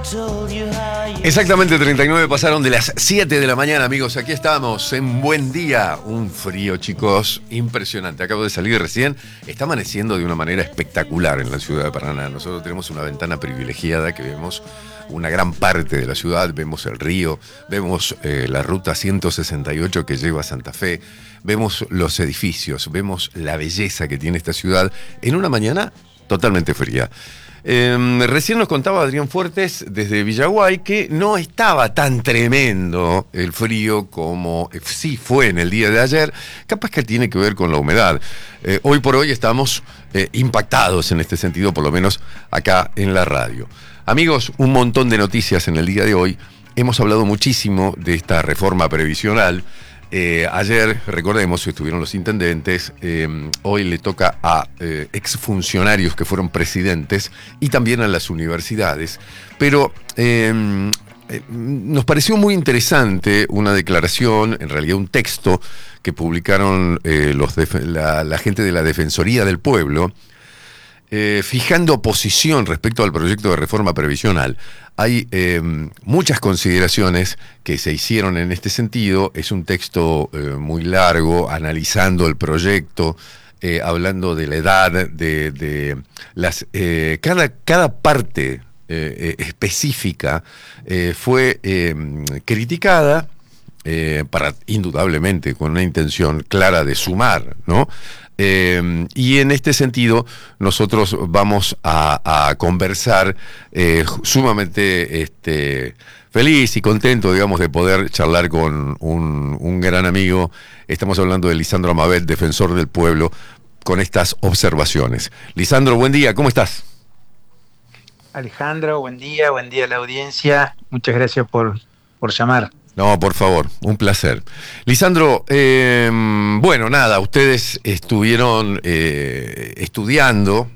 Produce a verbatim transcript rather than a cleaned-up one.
Exactamente treinta y nueve pasaron de las siete de la mañana, amigos. Aquí estamos en buen día. Un frío, chicos, impresionante. Acabo de salir recién. Está amaneciendo de una manera espectacular en la ciudad de Paraná. Nosotros tenemos una ventana privilegiada que vemos una gran parte de la ciudad. Vemos el río, vemos eh, la ruta ciento sesenta y ocho que lleva a Santa Fe. Vemos los edificios, vemos la belleza que tiene esta ciudad en una mañana totalmente fría. Eh, recién nos contaba Adrián Fuertes desde Villaguay que no estaba tan tremendo el frío como sí fue en el día de ayer. Capaz que tiene que ver con la humedad. Eh, hoy por hoy estamos eh, impactados en este sentido, por lo menos acá en la radio. Amigos, un montón de noticias en el día de hoy. Hemos hablado muchísimo de esta reforma previsional. Eh, ayer, recordemos, estuvieron los intendentes, eh, hoy le toca a eh, exfuncionarios que fueron presidentes y también a las universidades. Pero eh, eh, nos pareció muy interesante una declaración, en realidad un texto que publicaron eh, los def- la, la gente de la Defensoría del Pueblo, Eh, fijando posición respecto al proyecto de reforma previsional. Hay eh, muchas consideraciones que se hicieron en este sentido. Es un texto eh, muy largo, analizando el proyecto, eh, hablando de la edad, de, de las eh, cada, cada parte eh, específica eh, fue eh, criticada, eh, para indudablemente con una intención clara de sumar, ¿no? Eh, y en este sentido nosotros vamos a, a conversar eh, sumamente este, feliz y contento, digamos, de poder charlar con un, un gran amigo. Estamos hablando de Lisandro Amabel, defensor del pueblo, con estas observaciones. Lisandro, buen día, ¿cómo estás? Alejandro, buen día, buen día a la audiencia. Muchas gracias por, por llamar. No, por favor, un placer. Lisandro, eh, bueno, nada, ustedes estuvieron eh, estudiando